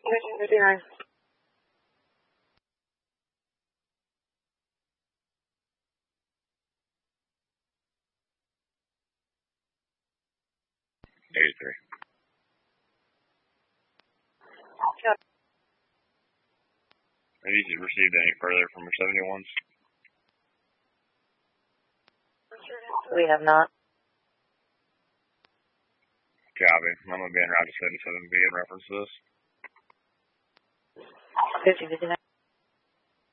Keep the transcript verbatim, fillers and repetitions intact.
fifty-nine. eighty-three. Yep. Have you received any further from your seventy-ones? We have not. Copy. I'm going to be en route to seventy-seven B in reference to this. fifty, fifty-nine.